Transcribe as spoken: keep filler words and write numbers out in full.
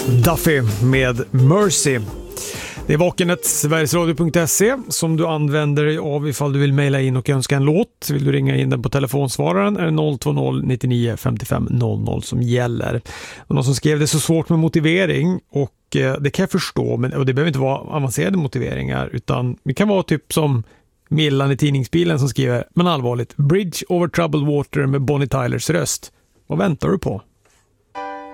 Duffy med Mercy. Det är Vakenet, sverigesradio punkt se, som du använder dig av ifall du vill mejla in och önska en låt. Vill du ringa in den på telefonsvararen är det noll två noll nittionio femtiofem noll noll som gäller. Och någon som skrev det så svårt med motivering, och eh, det kan jag förstå, men och det behöver inte vara avancerade motiveringar, utan det kan vara typ som Millan i tidningsbilen som skriver, men allvarligt, Bridge over troubled water med Bonnie Tylers röst. Vad väntar du på?